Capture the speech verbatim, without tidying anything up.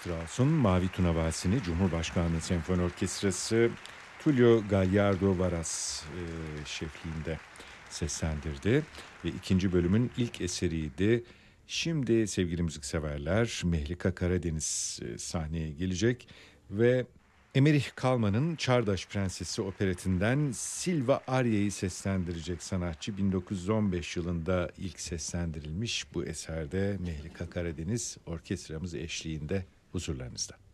Strauss'un Mavi Tuna Valsi'ni Cumhurbaşkanlığı Senfoni Orkestrası Tullio Gagliardo Varas e, şefliğinde seslendirdi. Ve ikinci bölümün ilk eseriydi. Şimdi sevgili müzikseverler, Mehlika Karadeniz e, sahneye gelecek ve Emmerich Kalman'ın Çağdaş Prensesi operetinden Silva Arya'yı seslendirecek sanatçı. bin dokuz yüz on beş yılında ilk seslendirilmiş bu eserde Mehlika Karadeniz orkestramız eşliğinde huzurlarınızda.